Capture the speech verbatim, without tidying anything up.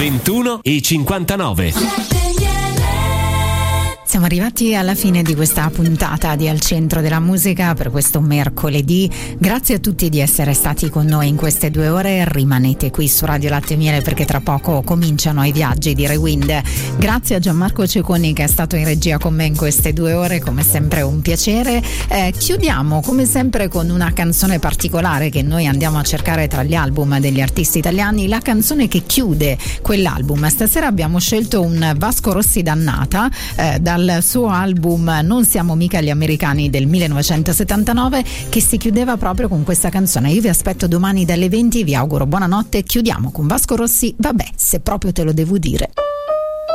ventuno e cinquantanove. Siamo arrivati alla fine di questa puntata di Al Centro della Musica per questo mercoledì. Grazie a tutti di essere stati con noi in queste due ore. Rimanete qui su Radio Latte e Miele perché tra poco cominciano i viaggi di Rewind. Grazie a Gianmarco Cecconi che è stato in regia con me in queste due ore, come sempre un piacere. Eh, chiudiamo come sempre con una canzone particolare che noi andiamo a cercare tra gli album degli artisti italiani, la canzone che chiude quell'album. Stasera abbiamo scelto un Vasco Rossi Dannata eh, dal suo album Non siamo mica gli americani del millenovecentosettantanove, che si chiudeva proprio con questa canzone. Io vi aspetto domani dalle venti, vi auguro buonanotte. Chiudiamo con Vasco Rossi, vabbè, se proprio te lo devo dire.